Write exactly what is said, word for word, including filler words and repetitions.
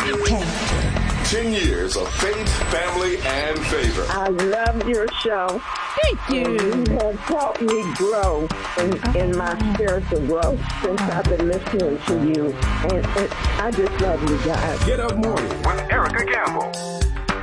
Okay. Ten years of faith, family, and favor. I love your show. Thank you. You have helped me grow in, in my spiritual growth since I've been listening to you. And, and I just love you guys. Get Up Morning with Erica Campbell.